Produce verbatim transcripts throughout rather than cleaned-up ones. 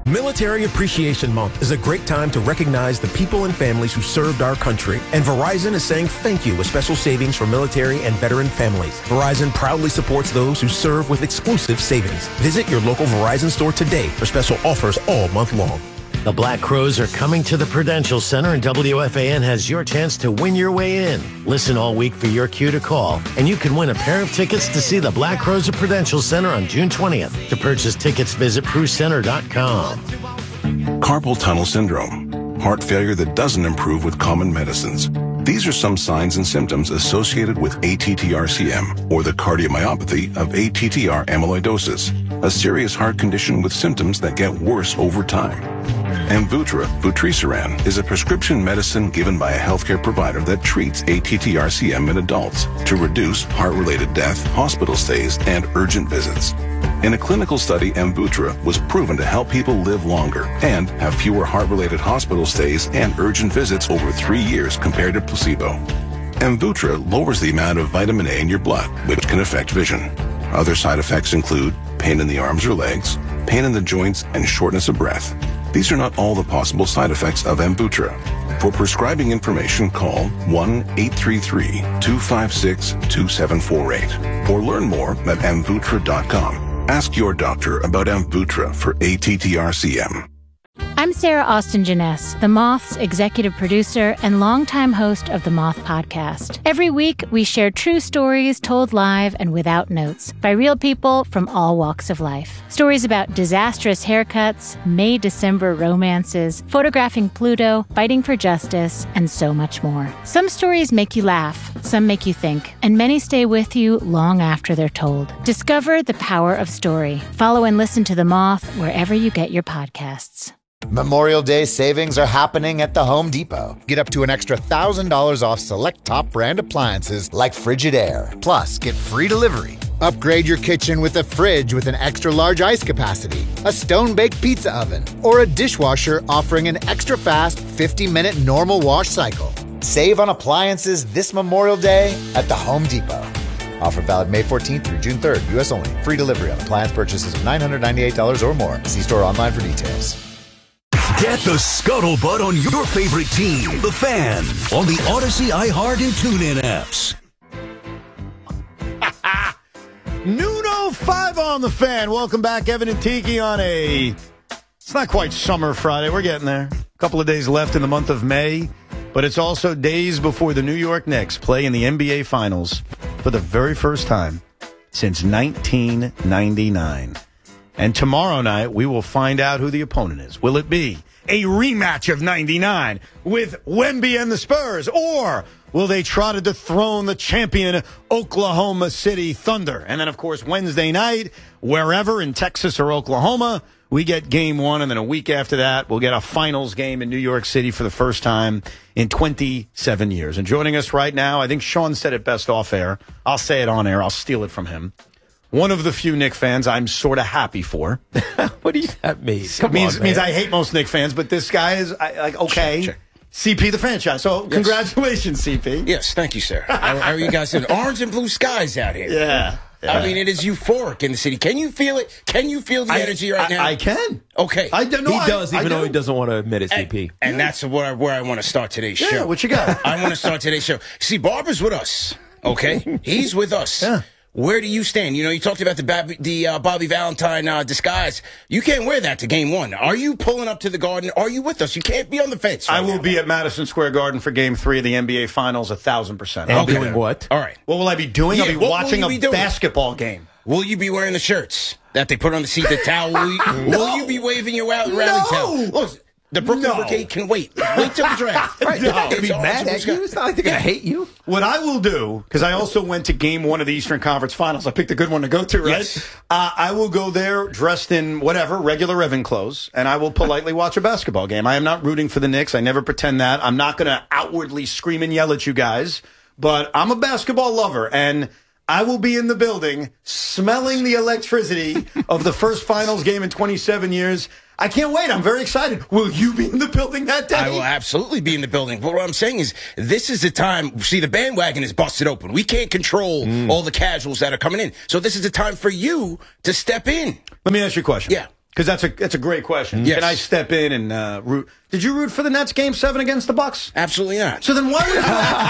Military Appreciation Month is a great time to recognize the people and families who served our country. And Verizon is saying thank you with special savings for military and veteran families. Verizon proudly supports those who serve with exclusive savings. Visit your local Verizon store today for special offers all month long. The Black Crowes are coming to the Prudential Center, and W F A N has your chance to win your way in. Listen all week for your cue to call, and you can win a pair of tickets to see the Black Crowes at Prudential Center on June twentieth. To purchase tickets, visit pru center dot com. Carpal tunnel syndrome, heart failure that doesn't improve with common medicines. These are some signs and symptoms associated with A T T R C M, or the cardiomyopathy of A T T R amyloidosis, a serious heart condition with symptoms that get worse over time. Amvuttra, vutrisiran, is a prescription medicine given by a healthcare provider that treats A T T R C M in adults to reduce heart-related death, hospital stays, and urgent visits. In a clinical study, Amvuttra was proven to help people live longer and have fewer heart-related hospital stays and urgent visits over three years compared to placebo. Amvuttra lowers the amount of vitamin A in your blood, which can affect vision. Other side effects include pain in the arms or legs, pain in the joints, and shortness of breath. These are not all the possible side effects of Amvuttra. For prescribing information, call one eight three three, two five six, two seven four eight or learn more at amvuttra dot com. Ask your doctor about Amvuttra for A T T R C M. I'm Sarah Austin Jeunesse, The Moth's executive producer and longtime host of The Moth Podcast. Every week, we share true stories told live and without notes by real people from all walks of life. Stories about disastrous haircuts, May-December romances, photographing Pluto, fighting for justice, and so much more. Some stories make you laugh, some make you think, and many stay with you long after they're told. Discover the power of story. Follow and listen to The Moth wherever you get your podcasts. Memorial Day savings are happening at the Home Depot. Get up to an extra one thousand dollars off select top brand appliances like Frigidaire. Plus, get free delivery. Upgrade your kitchen with a fridge with an extra large ice capacity, a stone-baked pizza oven, or a dishwasher offering an extra fast fifty minute normal wash cycle. Save on appliances this Memorial Day at the Home Depot. Offer valid May fourteenth through June third. U S only. Free delivery on appliance purchases of nine hundred ninety-eight dollars or more. See store online for details. Get the scuttlebutt on your favorite team, the Fan, on the Odyssey, iHeart, and TuneIn apps. Noon oh five on the Fan. Welcome back, Evan and Tiki, on a, it's not quite summer Friday. We're getting there. A couple of days left in the month of May, but it's also days before the New York Knicks play in the N B A Finals for the very first time since nineteen ninety-nine. And tomorrow night, we will find out who the opponent is. Will it be a rematch of ninety-nine with Wemby and the Spurs? Or will they try to dethrone the champion Oklahoma City Thunder? And then, of course, Wednesday night, wherever in Texas or Oklahoma, we get game one. And then a week after that, we'll get a finals game in New York City for the first time in twenty-seven years. And joining us right now, I think Sean said it best off air. I'll say it on air. I'll steal it from him. One of the few Knick fans I'm sort of happy for. What do you that mean? Come means, on, man. means I hate most Knick fans, but this guy is I, like okay. Sure, sure. C P the franchise. So yes. Congratulations, C P. Yes, thank you, sir. How, how are you guys doing? Orange and blue skies out here. Yeah, yeah. I mean, it is euphoric in the city. Can you feel it? Can you feel the I, energy right I, now? I can. Okay. I don't know. He does, I, even I though do. he doesn't want to admit it, C P. And, and that's where, where I want to start today's yeah, show. What you got? I want to start today's show. See, Barber's with us. Okay? He's with us. Yeah. Where do you stand? You know, you talked about the Bobby, the uh, Bobby Valentine uh, disguise. You can't wear that to game one. Are you pulling up to the Garden? Are you with us? You can't be on the fence. Right I will now. be at Madison Square Garden for game three of the N B A Finals, a thousand percent. And Okay. doing what? All right. What will I be doing? Yeah, I'll be what will watching you a be doing? basketball game. Will you be wearing the shirts that they put on the seat, the towel? Will you, No. will you be waving your rally No. towel? Look, the Brooklyn No. Brigade can wait. Wait till the draft. Right, they're not going to be It's mad awesome. at you. It's not like they're going to hate you. What I will do, because I also went to game one of the Eastern Conference Finals. I picked a good one to go to, right? Yes. Uh, I will go there dressed in whatever, regular Evan clothes, and I will politely watch a basketball game. I am not rooting for the Knicks. I never pretend that. I'm not going to outwardly scream and yell at you guys, but I'm a basketball lover, and I will be in the building smelling the electricity of the first finals game in twenty-seven years. I can't wait. I'm very excited. Will you be in the building that day? I will absolutely be in the building. But what I'm saying is, this is the time. See, the bandwagon is busted open. We can't control mm. all the casuals that are coming in. So this is the time for you to step in. Let me ask you a question. Yeah. Because that's a that's a great question. Yes. Can I step in and uh, root? Did you root for the Nets game seven against the Bucks? Absolutely not. So then why would you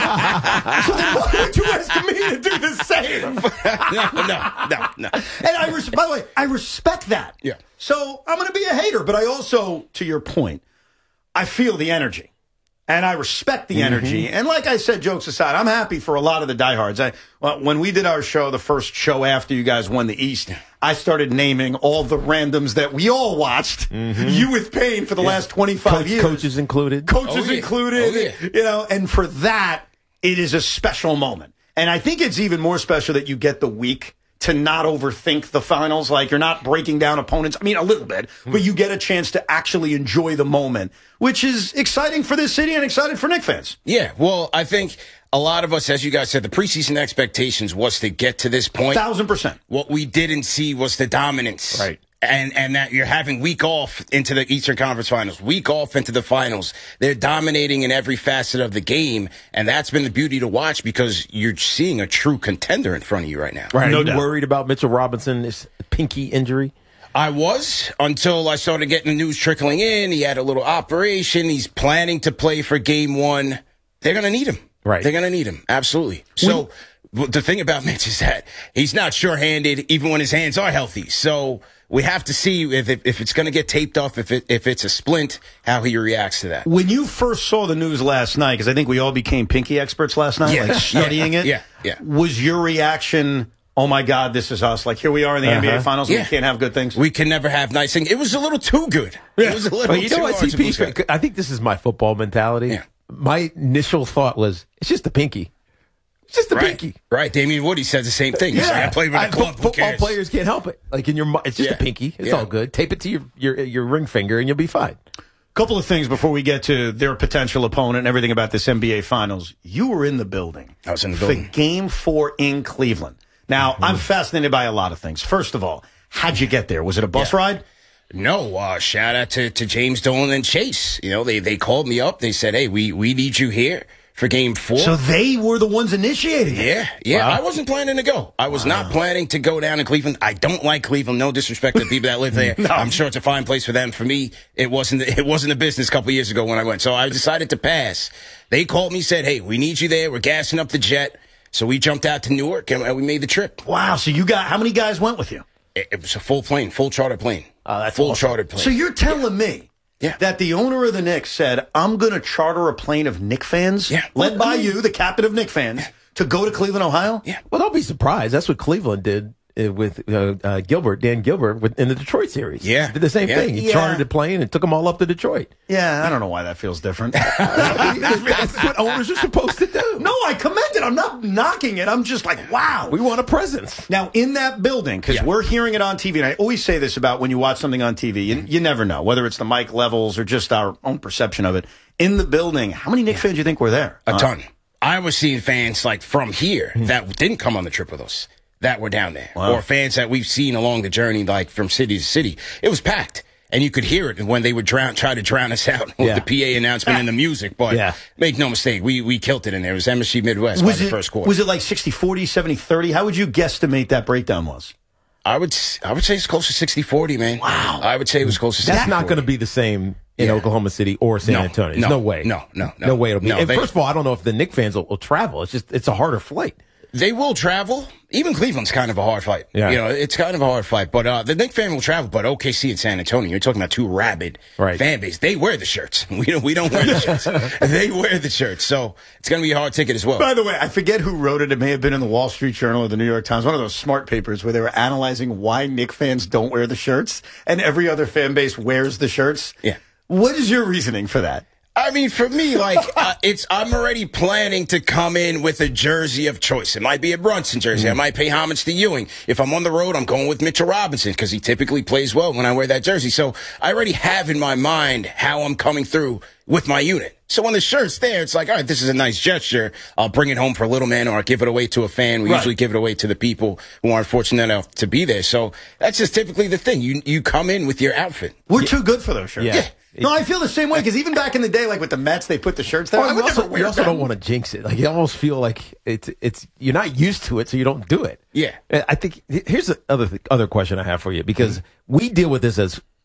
ask, so then why would you ask me to do the same? no, no, no, no. And I res- by the way, I respect that. Yeah. So I'm going to be a hater, but I also, to your point, I feel the energy. And I respect the energy. Mm-hmm. And like I said, jokes aside, I'm happy for a lot of the diehards. I, well, when we did our show, the first show after you guys won the East, I started naming all the randoms that we all watched, mm-hmm. you with Payne, for the yeah. last twenty-five Coach, years. Coaches included. Coaches oh, yeah. included. Oh, yeah. You know, and for that, it is a special moment. And I think it's even more special that you get the week to not overthink the finals. Like, you're not breaking down opponents. I mean, a little bit, but you get a chance to actually enjoy the moment, which is exciting for this city and exciting for Knicks fans. Yeah, well, I think a lot of us, as you guys said, the preseason expectations was to get to this point. Thousand percent. What we didn't see was the dominance. Right. And and that you're having week off into the Eastern Conference Finals, week off into the finals. They're dominating in every facet of the game, and that's been the beauty to watch because you're seeing a true contender in front of you right now. Right. No Are you doubt. worried about Mitchell Robinson's pinky injury? I was until I started getting the news trickling in. He had a little operation. He's planning to play for game one. They're going to need him. Right. They're going to need him. Absolutely. So we, the thing about Mitch is that he's not sure-handed even when his hands are healthy. So we have to see if it, if it's going to get taped off, if it if it's a splint, how he reacts to that. When you first saw the news last night, because I think we all became pinky experts last night, Yeah. like studying yeah. it. Yeah, yeah. Was your reaction, oh my God, this is us? Like, here we are in the uh-huh. N B A Finals, and Yeah. we can't have good things? We can never have nice things. It was a little too good. Yeah. It was a little Well, you too know what, hard to C P, believe. I think this is my football mentality. Yeah. My initial thought was, it's just a pinky. It's just a Right, pinky. right. Damian Woody said the same thing. He's like, I played with I- a club. fo- Who Football cares? players can't help it. Like in your, mi- it's just Yeah. a pinky. It's Yeah. all good. Tape it to your, your your ring finger, and you'll be fine. Couple of things before we get to their potential opponent and everything about this N B A Finals. You were in the building. I was in the for building. Game Four in Cleveland. Now, Mm-hmm. I'm fascinated by a lot of things. First of all, how'd you get there? Was it a bus Yeah. ride? No, uh, shout out to, to James Dolan and Chase. You know, they, they called me up. They said, hey, we, we need you here for game four. So they were the ones initiating it. yeah, yeah. Wow. I wasn't planning to go. I was not planning to go down to Cleveland. I don't like Cleveland. No disrespect to the people that live there. No. I'm sure it's a fine place for them. For me, it wasn't, it wasn't a business a couple years ago when I went. So I decided to pass. They called me, said, hey, we need you there. We're gassing up the jet. So we jumped out to Newark and we made the trip. Wow. So you got, how many guys went with you? It, it was a full plane, full charter plane. Oh, that's full awesome. chartered plane. So you're telling me Yeah. that the owner of the Knicks said, I'm going to charter a plane of Knick fans, Yeah. led Well, by I mean- you, the captain of Knick fans, to go to Cleveland, Ohio? Yeah. Well, don't be surprised. That's what Cleveland did uh, with uh, uh, Gilbert, Dan Gilbert, with, in the Detroit series. Yeah. Did the same Yeah. thing. He Yeah. chartered a plane and took them all up to Detroit. Yeah, I don't know why that feels different. That's what owners are supposed to do. No, I commend it. I'm not knocking it. I'm just like, wow. We want a presence. Now, in that building, because Yeah. we're hearing it on T V, and I always say this about when you watch something on T V, you, you never know, whether it's the mic levels or just our own perception of it. In the building, how many Knick fans do you think were there? A Uh, ton. I was seeing fans like from here that didn't come on the trip with us that were down there, Wow. or fans that we've seen along the journey, like from city to city. It was packed, and you could hear it when they would drown, try to drown us out with Yeah. the P A announcement and the music. But Yeah. make no mistake, we we killed it in there. It was M S G Midwest Was by it, the first quarter. was it like sixty forty, seventy thirty? How would you guesstimate that breakdown was? I would s- I would say it's close to sixty forty, man. Wow. I would say it was close to That's sixty not going to be the same in Yeah. Oklahoma City or San No, Antonio. There's no, no, way. no, no, no. No way it'll be. No, and they- first of all, I don't know if the Knick fans will, will travel. It's just, it's a harder flight. They will travel. Even Cleveland's kind of a hard fight. Yeah. You know, it's kind of a hard fight. But uh, the Knicks fan will travel. But O K C and San Antonio, you're talking about two rabid Right. fan base. They wear the shirts. We don't. We don't wear the shirts. They wear the shirts. So it's going to be a hard ticket as well. By the way, I forget who wrote it. It may have been in the Wall Street Journal or the New York Times, one of those smart papers where they were analyzing why Knick fans don't wear the shirts and every other fan base wears the shirts. Yeah. What is your reasoning for that? I mean, for me, like, uh, it's, I'm already planning to come in with a jersey of choice. It might be a Brunson jersey. I might pay homage to Ewing. If I'm on the road, I'm going with Mitchell Robinson because he typically plays well when I wear that jersey. So I already have in my mind how I'm coming through with my unit. So when the shirt's there, it's like, all right, this is a nice gesture. I'll bring it home for a little man or I'll give it away to a fan. We Right. usually give it away to the people who aren't fortunate enough to be there. So that's just typically the thing. You, you come in with your outfit. We're too good for those shirts. Yeah. No, I feel the same way because even back in the day, like with the Mets, they put the shirts there. I Well, would you also, never wear you also them. don't want to jinx it. Like you almost feel like it's it's you're not used to it, so you don't do it. Yeah. I think here's the other th- other question I have for you because we deal with this as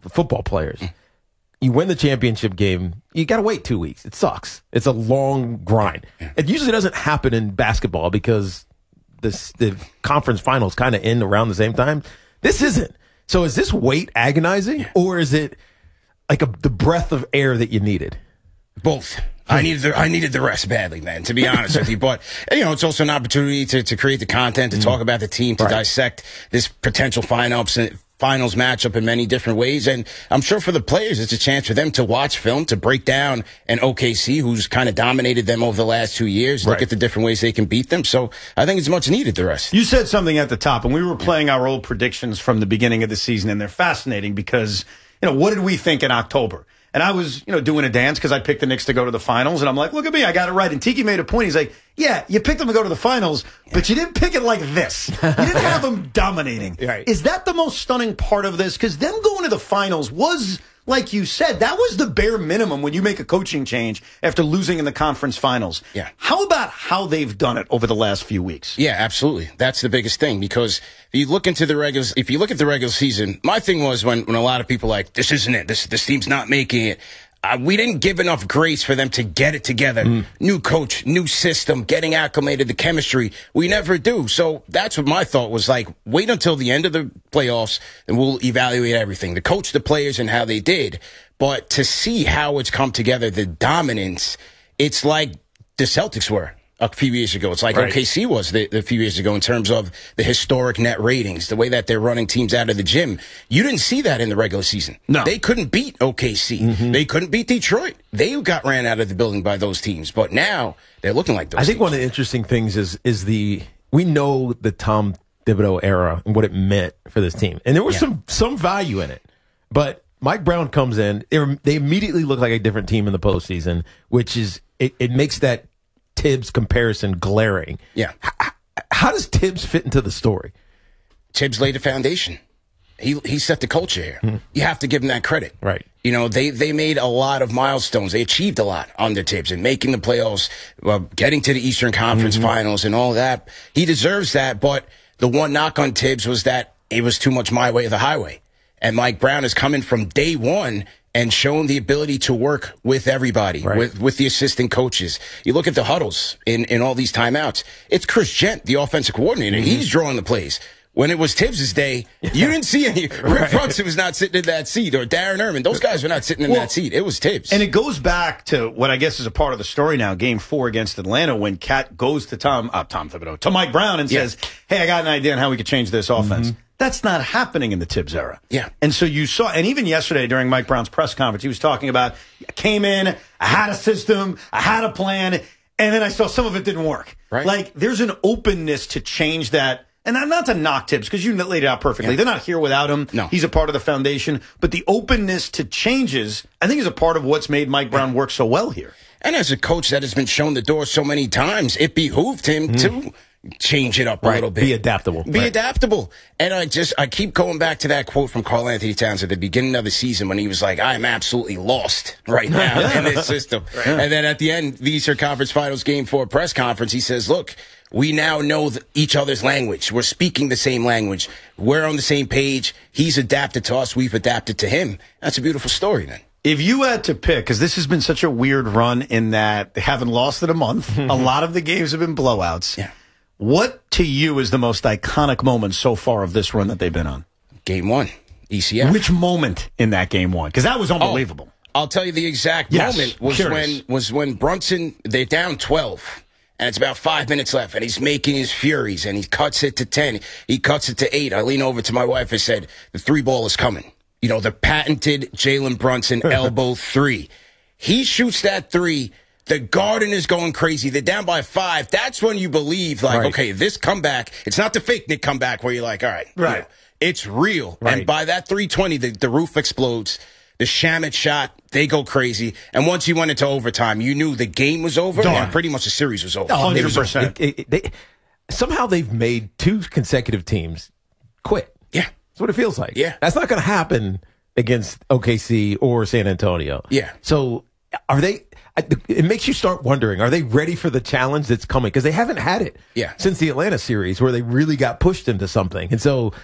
football players. You win the championship game, you got to wait two weeks. It sucks. It's a long grind. It usually doesn't happen in basketball because this, the conference finals kind of end around the same time. This isn't. So is this wait agonizing, or is it like a, the breath of air that you needed? Both. I needed the I needed the rest badly, man, to be honest with you. But, you know, it's also an opportunity to, to create the content, to mm. talk about the team, to right. dissect this potential finals and finals matchup in many different ways. And I'm sure for the players, it's a chance for them to watch film, to break down an O K C who's kind of dominated them over the last two years, look right. at the different ways they can beat them. So I think it's much needed, the rest. You said something at the top, and we were playing our old predictions from the beginning of the season, and they're fascinating because, you know, what did we think in October? And I was, you know, doing a dance because I picked the Knicks to go to the finals. And I'm like, look at me, I got it right. And Tiki made a point. He's like, yeah, you picked them to go to the finals, but you didn't pick it like this. You didn't have them dominating. Right. Is that the most stunning part of this? Because them going to the finals was, like you said, that was the bare minimum when you make a coaching change after losing in the conference finals. Yeah. How about how they've done it over the last few weeks? Yeah, absolutely. That's the biggest thing, because if you look into the regular, if you look at the regular season, my thing was when, when a lot of people are like, this isn't it. This, this team's not making it. Uh, we didn't give enough grace for them to get it together. Mm. New coach, new system, getting acclimated, the chemistry. We never do. So that's what my thought was like, wait until the end of the playoffs and we'll evaluate everything. The coach, the players, and how they did. But to see how it's come together, the dominance, it's like the Celtics were a few years ago. It's like right. O K C was the, the few years ago in terms of the historic net ratings, the way that they're running teams out of the gym. You didn't see that in the regular season. No. They couldn't beat O K C. Mm-hmm. They couldn't beat Detroit. They got ran out of the building by those teams. But now they're looking like those I think teams. One of the interesting things is is the we know the Tom Thibodeau era and what it meant for this team. And there was yeah. some some value in it. But Mike Brown comes in, they immediately look like a different team in the postseason, which is it, it makes that Tibbs comparison glaring. Yeah. How, how does Tibbs fit into the story? Tibbs laid the foundation. He he set the culture here. Mm-hmm. You have to give him that credit. Right. You know, they, they made a lot of milestones. They achieved a lot under Tibbs and making the playoffs, well, getting to the Eastern Conference mm-hmm. Finals and all that. He deserves that, but the one knock on Tibbs was that it was too much my way or the highway. And Mike Brown is coming from day one and shown the ability to work with everybody, right. with, with the assistant coaches. You look at the huddles in, in all these timeouts. It's Chris Gent, the offensive coordinator. Mm-hmm. He's drawing the plays. When it was Tibbs' day, you didn't see any. Rick right. Brunson was not sitting in that seat, or Darren Erman. Those guys were not sitting in well, that seat. It was Tibbs. And it goes back to what I guess is a part of the story now, game four against Atlanta, when Cat goes to Tom, uh, Tom Thibodeau, to Mike Brown and yeah. says, hey, I got an idea on how we could change this offense. Mm-hmm. That's not happening in the Tibbs era. Yeah. And so you saw, and even yesterday during Mike Brown's press conference, he was talking about, I came in, I had a system, I had a plan, and then I saw some of it didn't work. Right. Like, there's an openness to change that. And not to knock Tibbs, because you laid it out perfectly. Yeah. They're not here without him. No. He's a part of the foundation. But the openness to changes, I think, is a part of what's made Mike Brown work so well here. And as a coach that has been shown the door so many times, it behooved him mm. to change it up a right. little bit. Be adaptable. Be right. adaptable. And I just, I keep going back to that quote from Karl Anthony Towns at the beginning of the season when he was like, I am absolutely lost right now in this system. Right. And then at the end, the Eastern Conference Finals game four press conference, he says, look, we now know each other's language. We're speaking the same language. We're on the same page. He's adapted to us. We've adapted to him. That's a beautiful story, man. If you had to pick, because this has been such a weird run in that they haven't lost in a month. A lot of the games have been blowouts. Yeah. What to you is the most iconic moment so far of this run that they've been on? Game one, E C F. Which moment in that game one? Because that was unbelievable. Oh, I'll tell you the exact yes, moment was curious. when was when Brunson, they're down twelve. And it's about five minutes left, and he's making his furies, and he cuts it to ten. He cuts it to eight. I lean over to my wife and said, the three ball is coming. You know, the patented Jalen Brunson elbow three. He shoots that three. The Garden is going crazy. They're down by five. That's when you believe, like, right. okay, this comeback, it's not the fake Nick comeback where you're like, all right, right. You know, it's real. Right. And by that three twenty, the, the roof explodes. The Shamet shot, they go crazy. And once you went into overtime, you knew the game was over Darn. and pretty much the series was over. one hundred percent. It, it, they, somehow they've made two consecutive teams quit. Yeah. That's what it feels like. Yeah. That's not going to happen against O K C or San Antonio. Yeah. So are they – it makes you start wondering, are they ready for the challenge that's coming? Because they haven't had it yeah. since the Atlanta series where they really got pushed into something. And so –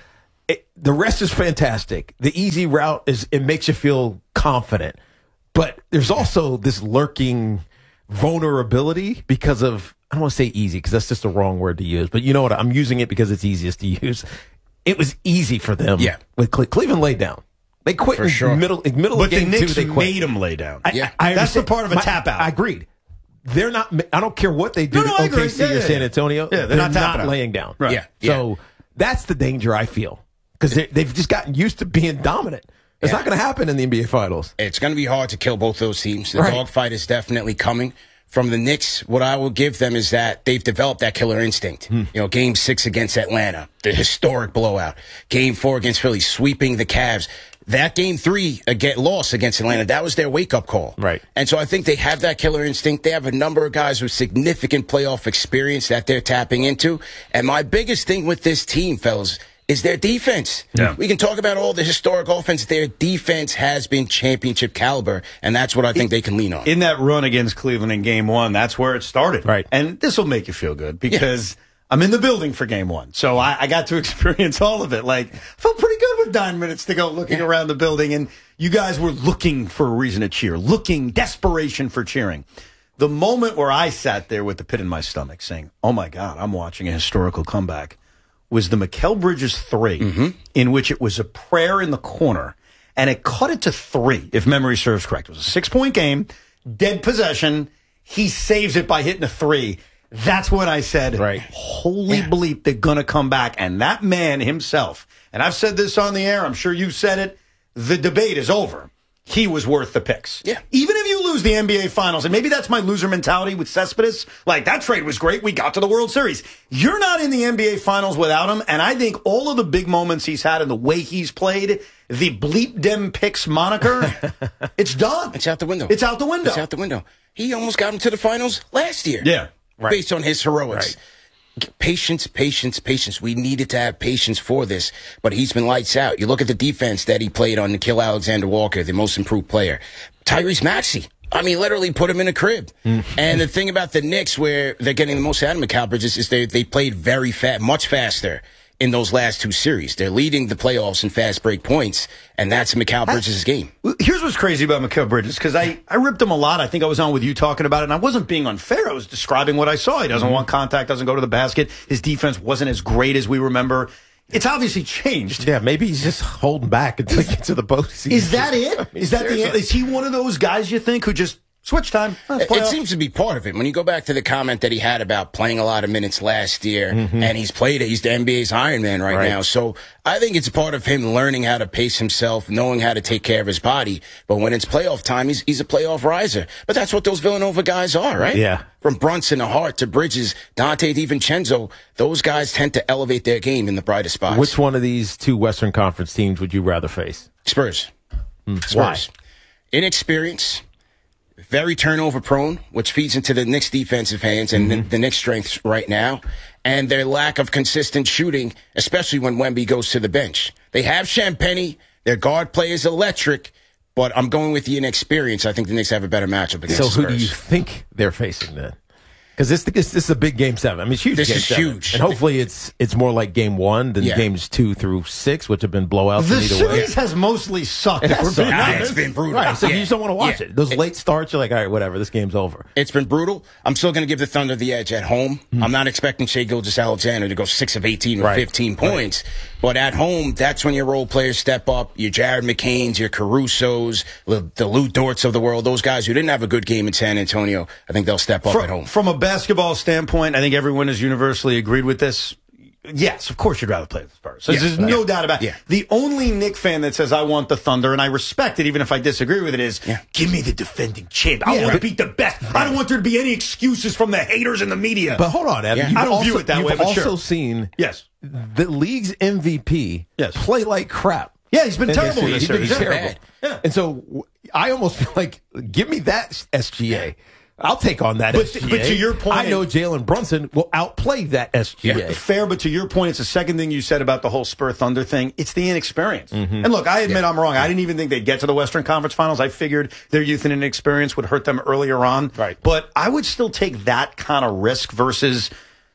it, the rest is fantastic. The easy route is it makes you feel confident, but there's also this lurking vulnerability because of, I don't want to say easy because that's just the wrong word to use, but you know what? I'm using it because it's easiest to use. It was easy for them. Yeah. With Cle- Cleveland laid down. They quit For in sure. middle, in middle But of game the Knicks two. They quit. made them lay down. I, Yeah. I, I That's the understand. part of a My- tap out. I agreed. They're not. I don't care what they do No, no, to I agree. O K C Yeah, or yeah, San yeah. Antonio. Yeah, they're they're not not, tapping out. laying down. Right. Yeah. So that's the danger I feel because they've just gotten used to being dominant. It's Yeah. not going to happen in the N B A Finals. It's going to be hard to kill both those teams. The Right. dogfight is definitely coming. From the Knicks, what I will give them is that they've developed that killer instinct. Hmm. You know, game six against Atlanta, the historic blowout. Game four against Philly, sweeping the Cavs. That game three again, loss against Atlanta, that was their wake-up call. Right. And so I think they have that killer instinct. They have a number of guys with significant playoff experience that they're tapping into. And my biggest thing with this team, fellas, is their defense. Yeah. We can talk about all the historic offense. Their defense has been championship caliber, and that's what I think they can lean on. In that run against Cleveland in game one, that's where it started. Right. And this will make you feel good because I'm in the building for game one. So I, I got to experience all of it. Like, felt pretty good with nine minutes to go looking Yeah. around the building. And you guys were looking for a reason to cheer, looking, desperation for cheering. The moment where I sat there with the pit in my stomach saying, oh my God, I'm watching a historical comeback, was the Mikal Bridges three, Mm-hmm. in which it was a prayer in the corner, and it cut it to three, if memory serves correct. It was a six-point game, dead possession. He saves it by hitting a three. That's when I said, Right. holy Yeah. bleep, they're going to come back. And that man himself, and I've said this on the air, I'm sure you've said it, the debate is over. He was worth the picks. Yeah. Even if you lose the N B A Finals, and maybe that's my loser mentality with Cespedes, like that trade was great. We got to the World Series. You're not in the N B A Finals without him, and I think all of the big moments he's had and the way he's played, the bleep dem picks moniker, it's done. It's out the window. It's out the window. It's out the window. He almost got him to the finals last year. Yeah. Right. Based on his heroics. Patience, patience, patience. We needed to have patience for this, but he's been lights out. You look at the defense that he played on Nickeil Alexander-Walker, the most improved player. Tyrese Maxey. I mean, literally put him in a crib. And the thing about the Knicks, where they're getting the most out of Mikal Bridges, is they they played very fast, much faster in those last two series. They're leading the playoffs in fast break points, and that's Mikal Bridges' game. Here's what's crazy about Mikal Bridges, because I, I ripped him a lot. I think I was on with you talking about it, and I wasn't being unfair. I was describing what I saw. He doesn't Mm-hmm. want contact, doesn't go to the basket. His defense wasn't as great as we remember. It's obviously changed. Yeah, maybe he's just holding back until he gets to the postseason. Is that it? I mean, Is that the seriously. Is he one of those guys you think who just switch time? Let's play It off. seems to be part of it. When you go back to the comment that he had about playing a lot of minutes last year, Mm-hmm. and he's played it, he's the N B A's Iron Man right, Right. now. So I think it's part of him learning how to pace himself, knowing how to take care of his body. But when it's playoff time, he's, he's a playoff riser. But that's what those Villanova guys are, right? Yeah. From Brunson to Hart to Bridges, Dante DiVincenzo, those guys tend to elevate their game in the brightest spots. Which one of these two Western Conference teams would you rather face? Spurs. Spurs. Why? Inexperience. Very turnover prone, which feeds into the Knicks' defensive hands and the, the Knicks' strengths right now, and their lack of consistent shooting, especially when Wemby goes to the bench. They have Champagnie, their guard play is electric, but I'm going with the inexperience. I think the Knicks have a better matchup against So the who Spurs. do you think they're facing then? Because this, this this is a big game seven. I mean, it's huge. This game is seven. huge. and hopefully it's it's more like game one than Yeah. games two through six, which have been blowouts. The in either way. series has mostly sucked. It If has we're being sucked. Ah, honest. it's been brutal. Right, so Yeah. you just don't want to watch Yeah. it. Those It- late starts, you're like, all right, whatever. This game's over. It's been brutal. I'm still going to give the Thunder the edge at home. I'm not expecting Shai Gilgeous-Alexander to go six of eighteen or Right. fifteen points. But at home, that's when your role players step up. Your Jared McCains, your Carusos, the, the Lou Dorts of the world, those guys who didn't have a good game in San Antonio, I think they'll step up From, at home. from a basketball standpoint, I think everyone has universally agreed with this. Yes, of course you'd rather play the Spurs. So Yeah. there's no Yeah. doubt about it. Yeah. The only Knick fan that says I want the Thunder, and I respect it even if I disagree with it, is Yeah. give me the defending champ. I Yeah, want to but- beat the best. I don't want there to be any excuses from the haters and the media. But hold on, Evan. Yeah. You've I don't also, view it that you've way, but also sure. seen yes. the league's M V P Yes. play like crap. Yeah, he's been in terrible series. this He's been series. Yeah. terrible. Bad. Yeah. And so w- I almost feel like, give me that S G A. I'll take on that But- S G A. but to your point- I know Jalen Brunson will outplay that S G A. Yeah. Fair, but to your point, it's the second thing you said about the whole Spur Thunder thing. It's the inexperience. Mm-hmm. And look, I admit I'm wrong. I didn't even think they'd get to the Western Conference Finals. I figured their youth and inexperience would hurt them earlier on. Right. But I would still take that kind of risk versus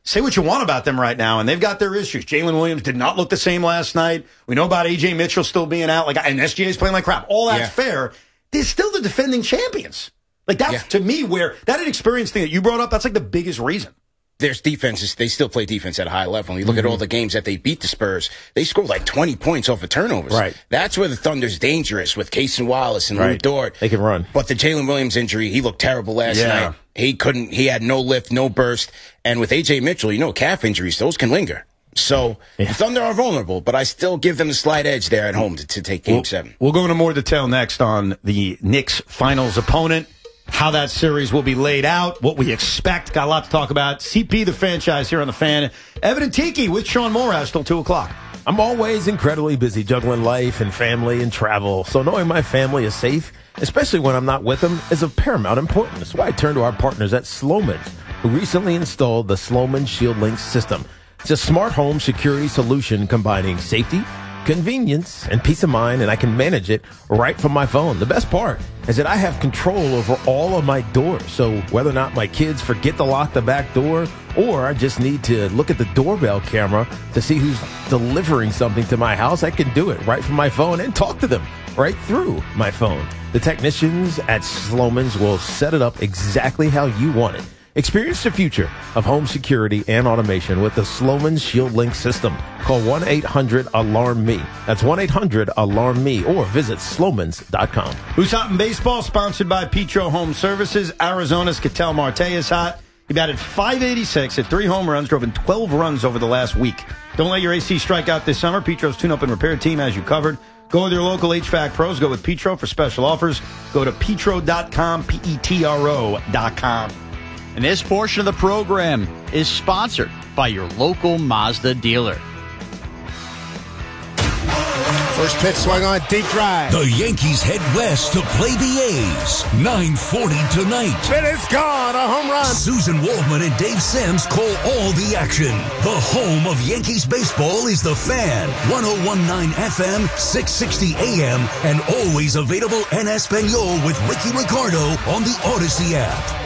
say what you want about them right now, and they've got their issues. Jalen Williams did not look the same last night. We know about A J Mitchell still being out, like, and S G A's playing like crap. All that's Yeah. fair. They're still the defending champions. Like, that's, Yeah. to me, where that inexperienced thing that you brought up, that's like the biggest reason. There's defenses. They still play defense at a high level. When you look Mm-hmm. at all the games that they beat the Spurs, they scored like twenty points off of turnovers. Right. That's where the Thunder's dangerous with Cason Wallace and Lou Right. Dort. They can run. But the Jalen Williams injury, he looked terrible last Yeah. night. He couldn't, he had no lift, no burst. And with A J Mitchell, you know, calf injuries, those can linger. So Yeah. the Thunder are vulnerable, but I still give them the slight edge there at home to, to take game We'll, seven. we'll go into more detail next on the Knicks finals opponent, how that series will be laid out, what we expect. Got a lot to talk about. C P, the franchise here on The Fan. Evan and Tiki with Sean Morash till two o'clock. I'm always incredibly busy juggling life and family and travel, so knowing my family is safe, especially when I'm not with them, is of paramount importance. That's why I turn to our partners at Slowman's, who recently installed the Sloman Shield Link system. It's a smart home security solution combining safety, convenience, and peace of mind, and I can manage it right from my phone. The best part is that I have control over all of my doors, so whether or not my kids forget to lock the back door, or I just need to look at the doorbell camera to see who's delivering something to my house, I can do it right from my phone and talk to them right through my phone. The technicians at Sloman's will set it up exactly how you want it. Experience the future of home security and automation with the Sloman Shield Link system. Call one eight hundred alarm me. That's one eight hundred alarm me or visit slomans dot com. Who's Hot in Baseball, sponsored by Petro Home Services. Arizona's Ketel Marte is hot. He batted five eighty-six, hit three home runs, drove in twelve runs over the last week. Don't let your A C strike out this summer. Petro's tune-up and repair team has you covered. Go with your local H V A C pros. Go with Petro for special offers. Go to petro dot com, P E T R O dot com. And this portion of the program is sponsored by your local Mazda dealer. First pitch swung on, deep drive. The Yankees head west to play the A's. nine forty tonight. It is gone, a home run. Susan Waldman and Dave Sims call all the action. The home of Yankees baseball is The Fan. ten nineteen F M, six sixty A M, and always available en Espanol with Ricky Ricardo on the Odyssey app.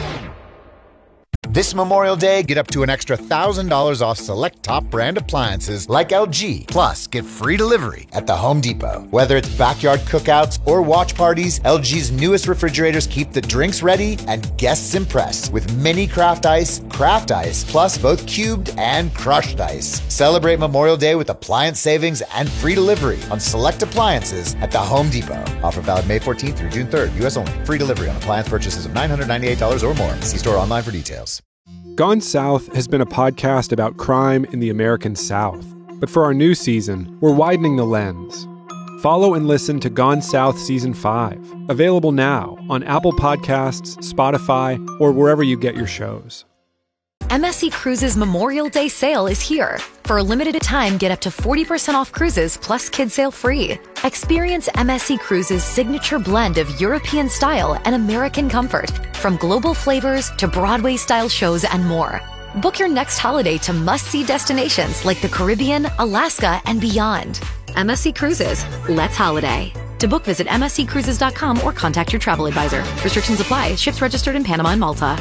This Memorial Day, get up to an extra one thousand dollars off select top brand appliances like L G. Plus, get free delivery at the Home Depot. Whether it's backyard cookouts or watch parties, L G's newest refrigerators keep the drinks ready and guests impressed with mini craft ice, craft ice, plus both cubed and crushed ice. Celebrate Memorial Day with appliance savings and free delivery on select appliances at the Home Depot. Offer valid May fourteenth through June third. U S only. Free delivery on appliance purchases of nine hundred ninety-eight dollars or more. See store online for details. Gone South has been a podcast about crime in the American South. But for our new season, we're widening the lens. Follow and listen to Gone South Season five, available now on Apple Podcasts, Spotify, or wherever you get your shows. M S C Cruises Memorial Day sale is here. For a limited time, get up to forty percent off cruises plus kids sail free. Experience M S C Cruises' signature blend of European style and American comfort, from global flavors to Broadway-style shows and more. Book your next holiday to must-see destinations like the Caribbean, Alaska, and beyond. M S C Cruises. Let's holiday. To book, visit M S C cruises dot com or contact your travel advisor. Restrictions apply. Ships registered in Panama and Malta.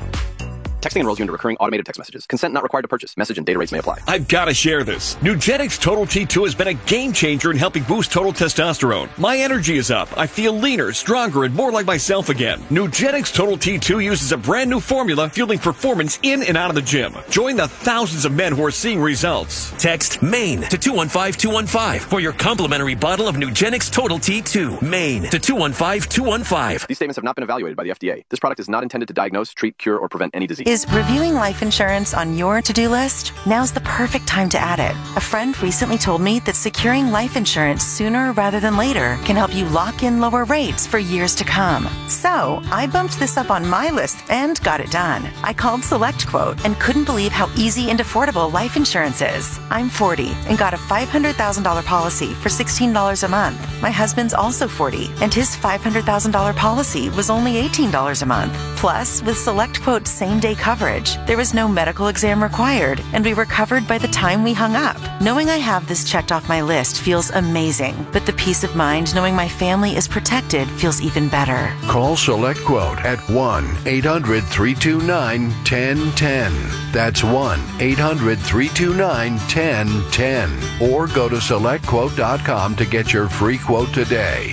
Texting enrolls you into recurring automated text messages. Consent not required to purchase. Message and data rates may apply. I've got to share this. Nugenix Total T two has been a game changer in helping boost total testosterone. My energy is up. I feel leaner, stronger, and more like myself again. Nugenix Total T two uses a brand new formula fueling performance in and out of the gym. Join the thousands of men who are seeing results. Text MAIN to two one five two one five for your complimentary bottle of Nugenix Total T two. MAIN to two one five two one five. These statements have not been evaluated by the F D A. This product is not intended to diagnose, treat, cure, or prevent any disease. Is reviewing life insurance on your to-do list? Now's the perfect time to add it. A friend recently told me that securing life insurance sooner rather than later can help you lock in lower rates for years to come. So I bumped this up on my list and got it done. I called SelectQuote and couldn't believe how easy and affordable life insurance is. I'm forty and got a five hundred thousand dollars policy for sixteen dollars a month. My husband's also forty and his five hundred thousand dollars policy was only eighteen dollars a month. Plus, with SelectQuote's same-day coverage. There was no medical exam required, and we were covered by the time we hung up. Knowing I have this checked off my list feels amazing, but the peace of mind knowing my family is protected feels even better. Call SelectQuote at one eight hundred three two nine one zero one zero. That's one eight hundred three two nine one zero one zero. Or go to select quote dot com to get your free quote today.